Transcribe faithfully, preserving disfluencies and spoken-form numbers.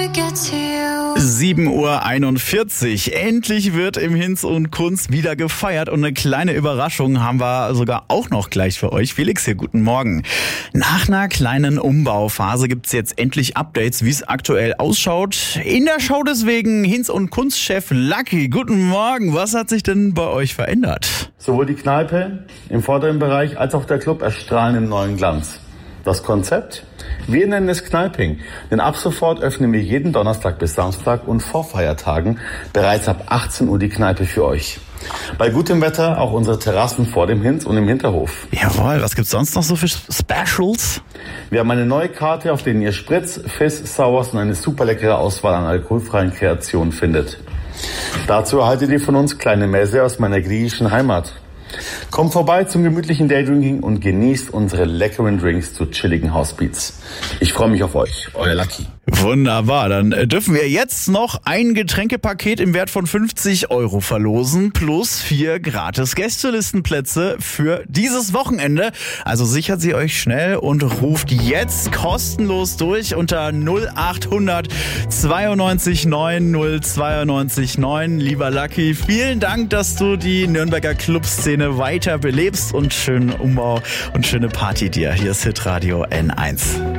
sieben Uhr einundvierzig. Endlich wird im Hinz und Kunst wieder gefeiert und eine kleine Überraschung haben wir sogar auch noch gleich für euch. Felix hier, guten Morgen. Nach einer kleinen Umbauphase gibt's jetzt endlich Updates, wie es aktuell ausschaut. In der Show deswegen Hinz und Kunstchef Lucky. Guten Morgen. Was hat sich denn bei euch verändert? Sowohl die Kneipe im vorderen Bereich als auch der Club erstrahlen im neuen Glanz. Das Konzept? Wir nennen es Kneiping, denn ab sofort öffnen wir jeden Donnerstag bis Samstag und vor Feiertagen bereits ab achtzehn Uhr die Kneipe für euch. Bei gutem Wetter auch unsere Terrassen vor dem Hinz und im Hinterhof. Jawohl, was gibt's sonst noch so für Specials? Wir haben eine neue Karte, auf denen ihr Spritz, Fizz, Sours und eine super leckere Auswahl an alkoholfreien Kreationen findet. Dazu erhaltet ihr von uns kleine Messe aus meiner griechischen Heimat. Kommt vorbei zum gemütlichen Daydrinking und genießt unsere leckeren Drinks zu chilligen Housebeats. Ich freue mich auf euch, euer Lucky. Wunderbar, dann dürfen wir jetzt noch ein Getränkepaket im Wert von fünfzig Euro verlosen plus vier gratis Gästelistenplätze für dieses Wochenende. Also sichert sie euch schnell und ruft jetzt kostenlos durch unter null achthundert zweiundneunzig neun null zweiundneunzig neun. Lieber Lucky, vielen Dank, dass du die Nürnberger Clubszene weiter belebst und schönen Umbau und schöne Party dir. Hier ist Hitradio N eins.